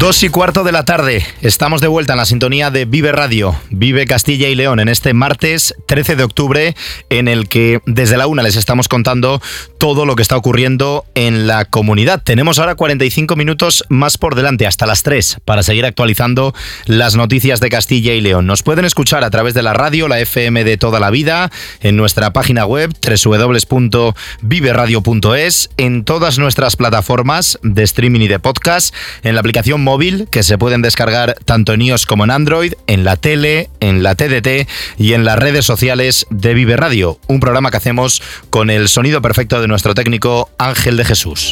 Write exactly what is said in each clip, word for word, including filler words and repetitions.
Dos y cuarto de la tarde, estamos de vuelta en la sintonía de Vive Radio, Vive Castilla y León, en este martes trece de octubre, en el que desde la una les estamos contando todo lo que está ocurriendo en la comunidad. Tenemos ahora cuarenta y cinco minutos más por delante, hasta las tres, para seguir actualizando las noticias de Castilla y León. Nos pueden escuchar a través de la radio, la F M de toda la vida, en nuestra página web doble u doble u doble u punto vive radio punto es, en todas nuestras plataformas de streaming y de podcast, en la aplicación móvil que se pueden descargar tanto en iOS como en Android, en la tele, en la T D T y en las redes sociales de Vive Radio, un programa que hacemos con el sonido perfecto de nuestro técnico Ángel de Jesús.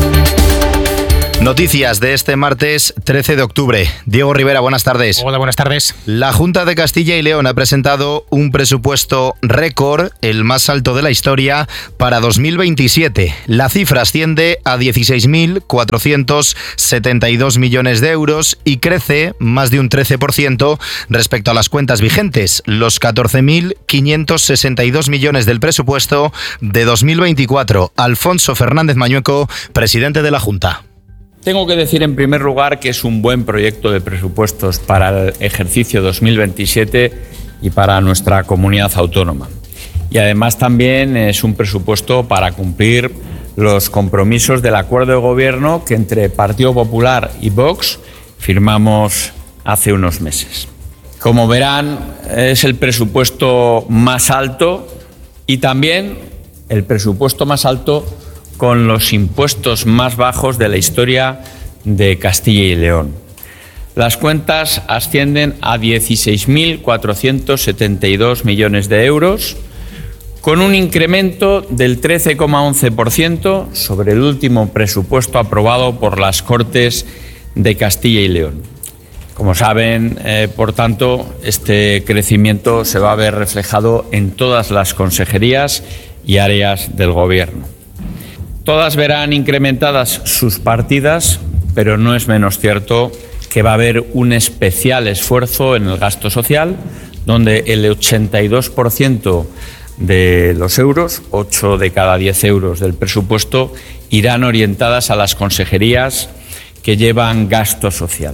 Noticias de este martes trece de octubre. Diego Rivera, buenas tardes. Hola, buenas tardes. La Junta de Castilla y León ha presentado un presupuesto récord, el más alto de la historia, para dos mil veintisiete. La cifra asciende a dieciséis mil cuatrocientos setenta y dos millones de euros y crece más de un trece por ciento respecto a las cuentas vigentes, los catorce mil quinientos sesenta y dos millones del presupuesto de dos mil veinticuatro. Alfonso Fernández Mañueco, presidente de la Junta. Tengo que decir en primer lugar que es un buen proyecto de presupuestos para el ejercicio dos mil veintisiete y para nuestra comunidad autónoma. Y además también es un presupuesto para cumplir los compromisos del acuerdo de gobierno que entre Partido Popular y Vox firmamos hace unos meses. Como verán, es el presupuesto más alto y también el presupuesto más alto con los impuestos más bajos de la historia de Castilla y León. Las cuentas ascienden a dieciséis mil cuatrocientos setenta y dos millones de euros, con un incremento del trece coma once por ciento sobre el último presupuesto aprobado por las Cortes de Castilla y León. Como saben, eh, por tanto, este crecimiento se va a ver reflejado en todas las consejerías y áreas del Gobierno. Todas verán incrementadas sus partidas, pero no es menos cierto que va a haber un especial esfuerzo en el gasto social, donde el ochenta y dos por ciento de los euros, ocho de cada diez euros del presupuesto, irán orientadas a las consejerías que llevan gasto social.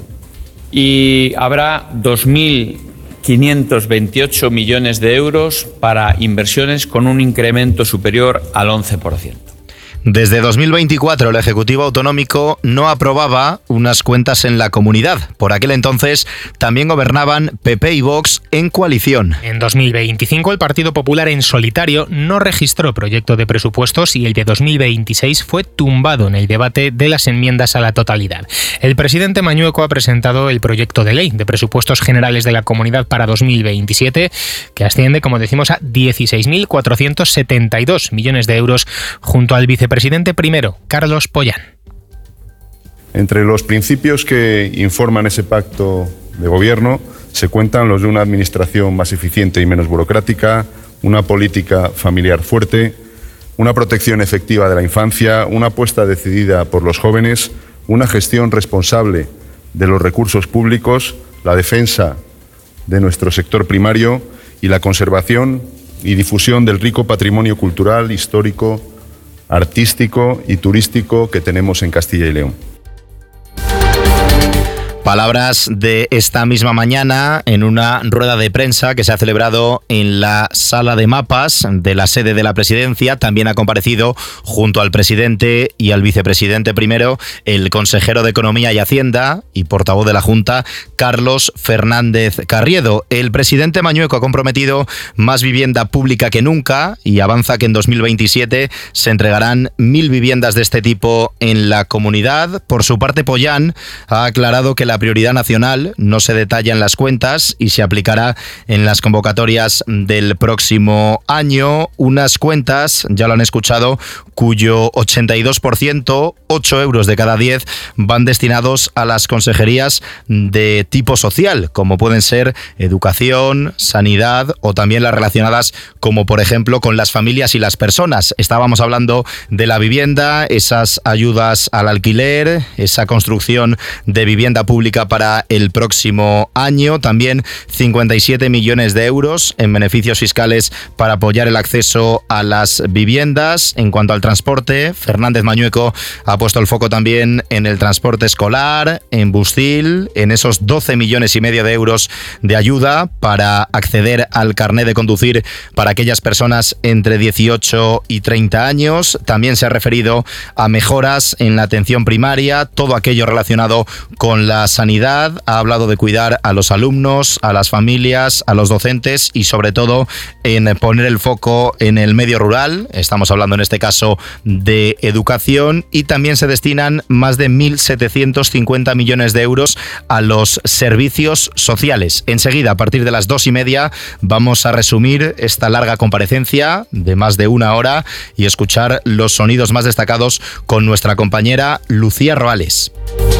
Y habrá dos mil quinientos veintiocho millones de euros para inversiones con un incremento superior al once por ciento. Desde dos mil veinticuatro el Ejecutivo Autonómico no aprobaba unas cuentas en la comunidad. Por aquel entonces también gobernaban P P y Vox en coalición. En dos mil veinticinco el Partido Popular en solitario no registró proyecto de presupuestos y el de dos mil veintiséis fue tumbado en el debate de las enmiendas a la totalidad. El presidente Mañueco ha presentado el proyecto de ley de presupuestos generales de la comunidad para dos mil veintisiete, que asciende, como decimos, a dieciséis mil cuatrocientos setenta y dos millones de euros, junto al vicepresidente Presidente primero, Carlos Pollán. Entre los principios que informan ese pacto de gobierno se cuentan los de una administración más eficiente y menos burocrática, una política familiar fuerte, una protección efectiva de la infancia, una apuesta decidida por los jóvenes, una gestión responsable de los recursos públicos, la defensa de nuestro sector primario y la conservación y difusión del rico patrimonio cultural, histórico, artístico y turístico que tenemos en Castilla y León. Palabras de esta misma mañana en una rueda de prensa que se ha celebrado en la sala de mapas de la sede de la presidencia. También ha comparecido junto al presidente y al vicepresidente primero el consejero de Economía y Hacienda y portavoz de la Junta, Carlos Fernández Carriedo. El presidente Mañueco ha comprometido más vivienda pública que nunca y avanza que en dos mil veintisiete se entregarán mil viviendas de este tipo en la comunidad. Por su parte, Pollán ha aclarado que la prioridad nacional no se detalla en las cuentas y se aplicará en las convocatorias del próximo año. Unas cuentas, ya lo han escuchado, cuyo ochenta y dos por ciento, ocho euros de cada diez, van destinados a las consejerías de tipo social, como pueden ser educación, sanidad o también las relacionadas, como por ejemplo con las familias y las personas. Estábamos hablando de la vivienda, esas ayudas al alquiler, esa construcción de vivienda pública pública para el próximo año. También cincuenta y siete millones de euros en beneficios fiscales para apoyar el acceso a las viviendas. En cuanto al transporte, Fernández Mañueco ha puesto el foco también en el transporte escolar, en Bustil, en esos doce millones y medio de euros de ayuda para acceder al carné de conducir para aquellas personas entre dieciocho y treinta años. También se ha referido a mejoras en la atención primaria, todo aquello relacionado con la sanidad. Ha hablado de cuidar a los alumnos, a las familias, a los docentes y sobre todo en poner el foco en el medio rural. Estamos hablando en este caso de educación, y también se destinan más de mil setecientos cincuenta millones de euros a los servicios sociales. Enseguida, a partir de las dos y media, vamos a resumir esta larga comparecencia de más de una hora y escuchar los sonidos más destacados con nuestra compañera Lucía Roales.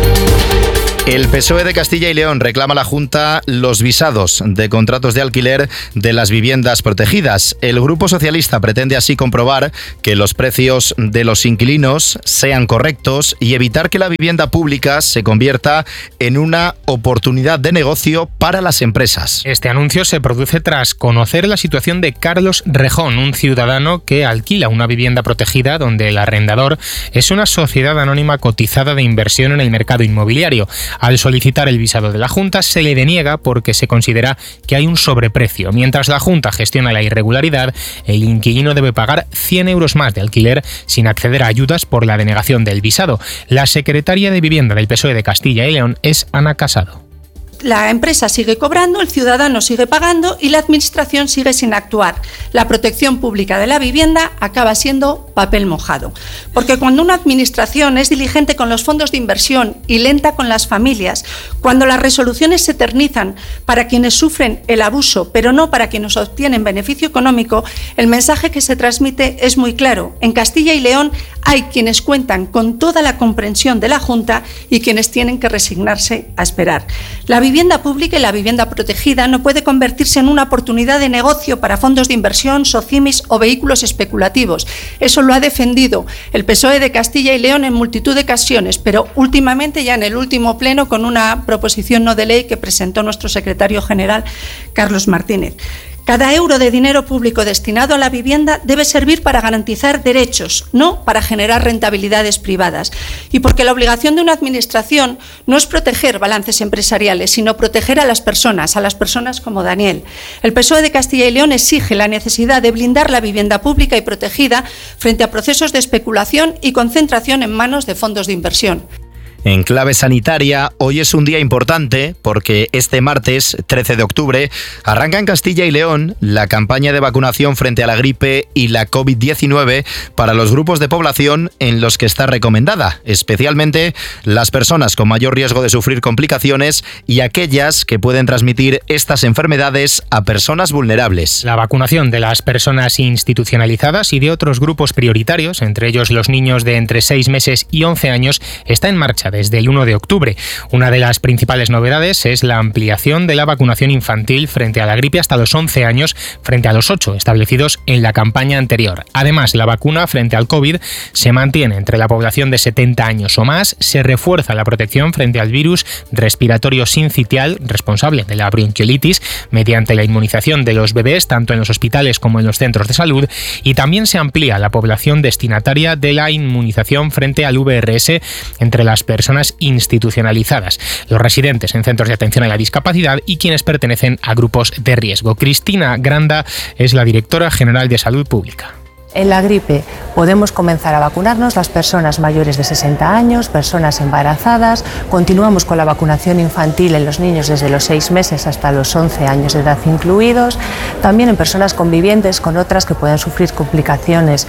El P S O E de Castilla y León reclama a la Junta los visados de contratos de alquiler de las viviendas protegidas. El Grupo Socialista pretende así comprobar que los precios de los inquilinos sean correctos y evitar que la vivienda pública se convierta en una oportunidad de negocio para las empresas. Este anuncio se produce tras conocer la situación de Carlos Rejón, un ciudadano que alquila una vivienda protegida donde el arrendador es una sociedad anónima cotizada de inversión en el mercado inmobiliario. Al solicitar el visado de la Junta se le deniega porque se considera que hay un sobreprecio. Mientras la Junta gestiona la irregularidad, el inquilino debe pagar cien euros más de alquiler sin acceder a ayudas por la denegación del visado. La secretaria de Vivienda del P S O E de Castilla y León es Ana Casado. La empresa sigue cobrando, el ciudadano sigue pagando y la administración sigue sin actuar. La protección pública de la vivienda acaba siendo papel mojado. Porque cuando una administración es diligente con los fondos de inversión y lenta con las familias, cuando las resoluciones se eternizan para quienes sufren el abuso, pero no para quienes obtienen beneficio económico, el mensaje que se transmite es muy claro. En Castilla y León hay quienes cuentan con toda la comprensión de la Junta y quienes tienen que resignarse a esperar. La La vivienda pública y la vivienda protegida no puede convertirse en una oportunidad de negocio para fondos de inversión, socimis o vehículos especulativos. Eso lo ha defendido el P S O E de Castilla y León en multitud de ocasiones, pero últimamente, ya en el último pleno, con una proposición no de ley que presentó nuestro secretario general, Carlos Martínez. Cada euro de dinero público destinado a la vivienda debe servir para garantizar derechos, no para generar rentabilidades privadas. Y porque la obligación de una administración no es proteger balances empresariales, sino proteger a las personas, a las personas como Daniel. El P S O E de Castilla y León exige la necesidad de blindar la vivienda pública y protegida frente a procesos de especulación y concentración en manos de fondos de inversión. En clave sanitaria, hoy es un día importante porque este martes, trece de octubre, arranca en Castilla y León la campaña de vacunación frente a la gripe y la COVID diecinueve para los grupos de población en los que está recomendada, especialmente las personas con mayor riesgo de sufrir complicaciones y aquellas que pueden transmitir estas enfermedades a personas vulnerables. La vacunación de las personas institucionalizadas y de otros grupos prioritarios, entre ellos los niños de entre seis meses y once años, está en marcha desde el uno de octubre. Una de las principales novedades es la ampliación de la vacunación infantil frente a la gripe hasta los once años, frente a los ocho establecidos en la campaña anterior. Además, la vacuna frente al COVID se mantiene entre la población de setenta años o más, se refuerza la protección frente al virus respiratorio sincitial responsable de la bronquiolitis mediante la inmunización de los bebés tanto en los hospitales como en los centros de salud, y también se amplía la población destinataria de la inmunización frente al V R S entre las personas personas institucionalizadas, los residentes en centros de atención a la discapacidad y quienes pertenecen a grupos de riesgo. Cristina Granda es la directora general de Salud Pública. En la gripe podemos comenzar a vacunarnos las personas mayores de sesenta años, personas embarazadas. Continuamos con la vacunación infantil en los niños desde los seis meses hasta los once años de edad incluidos. También en personas convivientes con otras que pueden sufrir complicaciones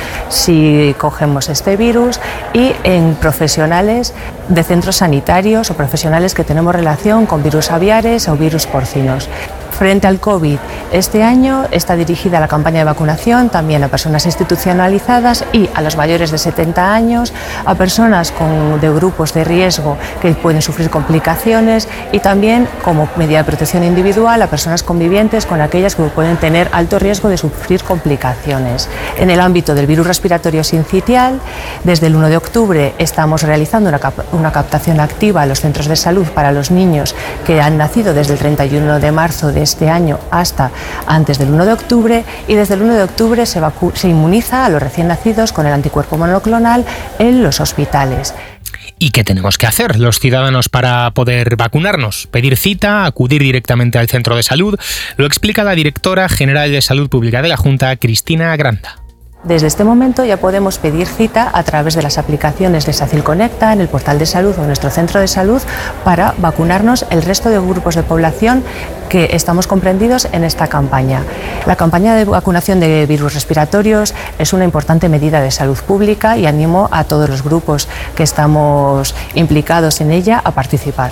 si cogemos este virus, y en profesionales de centros sanitarios o profesionales que tenemos relación con virus aviares o virus porcinos. Frente al COVID, este año está dirigida la campaña de vacunación también a personas institucionalizadas y a los mayores de setenta años, a personas con, de grupos de riesgo que pueden sufrir complicaciones y también, como medida de protección individual, a personas convivientes con aquellas que pueden tener alto riesgo de sufrir complicaciones. En el ámbito del virus respiratorio sincitial, desde el uno de octubre estamos realizando una, cap una captación activa a los centros de salud para los niños que han nacido desde el treinta y uno de marzo de este año hasta antes del uno de octubre, y desde el uno de octubre se, se inmuniza a los recién nacidos con el anticuerpo monoclonal en los hospitales. ¿Y qué tenemos que hacer los ciudadanos para poder vacunarnos? ¿Pedir cita? ¿Acudir directamente al centro de salud? Lo explica la directora general de Salud Pública de la Junta, Cristina Granda. Desde este momento ya podemos pedir cita a través de las aplicaciones de SACIL Conecta, en el portal de salud o en nuestro centro de salud, para vacunarnos el resto de grupos de población que estamos comprendidos en esta campaña. La campaña de vacunación de virus respiratorios es una importante medida de salud pública y animo a todos los grupos que estamos implicados en ella a participar.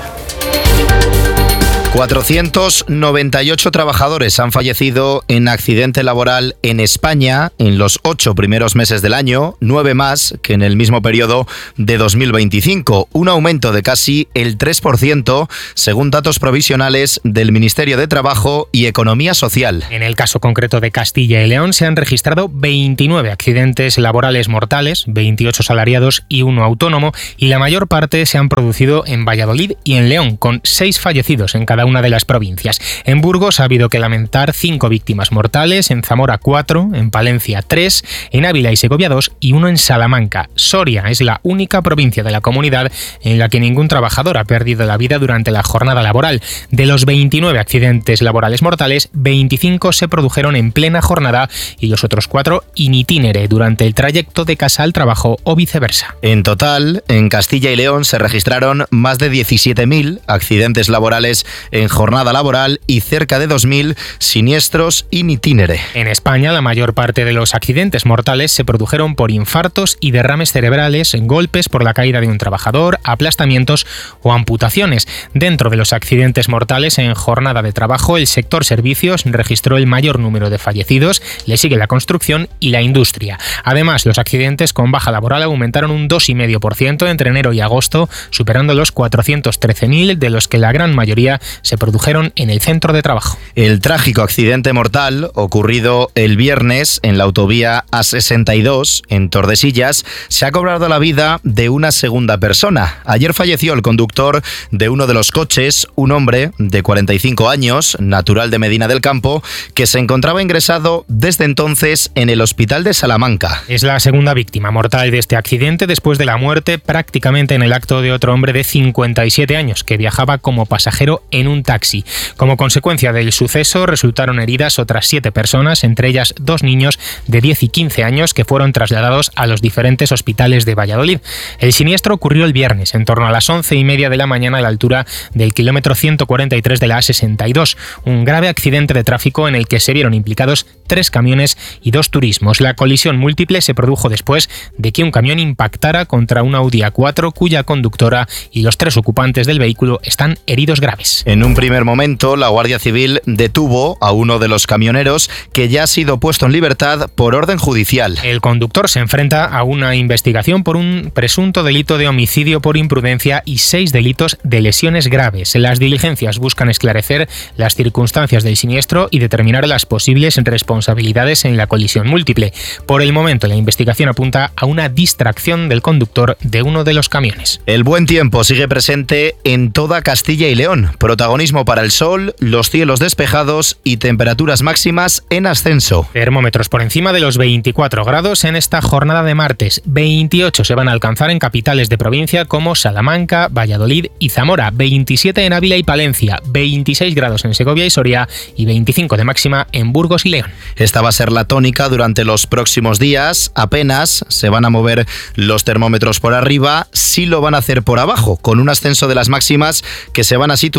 cuatrocientos noventa y ocho trabajadores han fallecido en accidente laboral en España en los ocho primeros meses del año, nueve más que en el mismo periodo de dos mil veinticinco, un aumento de casi el tres por ciento según datos provisionales del Ministerio de Trabajo y Economía Social. En el caso concreto de Castilla y León se han registrado veintinueve accidentes laborales mortales, veintiocho salariados y uno autónomo, y la mayor parte se han producido en Valladolid y en León, con seis fallecidos en cada una de las provincias. En Burgos ha habido que lamentar cinco víctimas mortales, en Zamora cuatro, en Palencia tres, en Ávila y Segovia dos y uno en Salamanca. Soria es la única provincia de la comunidad en la que ningún trabajador ha perdido la vida durante la jornada laboral. De los veintinueve accidentes laborales mortales, veinticinco se produjeron en plena jornada y los otros cuatro in itinere, durante el trayecto de casa al trabajo o viceversa. En total, en Castilla y León se registraron más de diecisiete mil accidentes laborales en jornada laboral y cerca de dos mil siniestros in itinere. En España, la mayor parte de los accidentes mortales se produjeron por infartos y derrames cerebrales, golpes por la caída de un trabajador, aplastamientos o amputaciones. Dentro de los accidentes mortales en jornada de trabajo, el sector servicios registró el mayor número de fallecidos, le sigue la construcción y la industria. Además, los accidentes con baja laboral aumentaron un dos coma cinco por ciento entre enero y agosto, superando los cuatrocientos trece mil, de los que la gran mayoría se produjeron en el centro de trabajo. El trágico accidente mortal ocurrido el viernes en la autovía A sesenta y dos en Tordesillas se ha cobrado la vida de una segunda persona. Ayer falleció el conductor de uno de los coches, un hombre de cuarenta y cinco años, natural de Medina del Campo, que se encontraba ingresado desde entonces en el hospital de Salamanca. Es la segunda víctima mortal de este accidente después de la muerte prácticamente en el acto de otro hombre de cincuenta y siete años que viajaba como pasajero en un taxi. Como consecuencia del suceso resultaron heridas otras siete personas, entre ellas dos niños de diez y quince años que fueron trasladados a los diferentes hospitales de Valladolid. El siniestro ocurrió el viernes en torno a las once y media de la mañana a la altura del kilómetro ciento cuarenta y tres de la A sesenta y dos, un grave accidente de tráfico en el que se vieron implicados tres camiones y dos turismos. La colisión múltiple se produjo después de que un camión impactara contra un Audi A cuatro cuya conductora y los tres ocupantes del vehículo están heridos graves. En un primer momento, la Guardia Civil detuvo a uno de los camioneros, que ya ha sido puesto en libertad por orden judicial. El conductor se enfrenta a una investigación por un presunto delito de homicidio por imprudencia y seis delitos de lesiones graves. Las diligencias buscan esclarecer las circunstancias del siniestro y determinar las posibles responsabilidades en la colisión múltiple. Por el momento, la investigación apunta a una distracción del conductor de uno de los camiones. El buen tiempo sigue presente en toda Castilla y León. Protagonismo para el sol, los cielos despejados y temperaturas máximas en ascenso. Termómetros por encima de los veinticuatro grados en esta jornada de martes. veintiocho se van a alcanzar en capitales de provincia como Salamanca, Valladolid y Zamora. veintisiete en Ávila y Palencia. veintiséis grados en Segovia y Soria y veinticinco de máxima en Burgos y León. Esta va a ser la tónica durante los próximos días. Apenas se van a mover los termómetros por arriba, sí lo van a hacer por abajo, con un ascenso de las máximas que se van a situar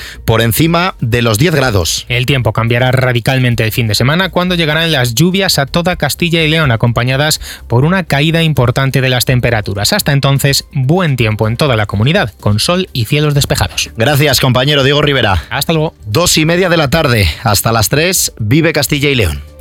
por encima de los diez grados. El tiempo cambiará radicalmente el fin de semana cuando llegarán las lluvias a toda Castilla y León, acompañadas por una caída importante de las temperaturas. Hasta entonces, buen tiempo en toda la comunidad, con sol y cielos despejados. Gracias, compañero Diego Rivera. Hasta luego. Dos y media de la tarde, hasta las tres, vive Castilla y León.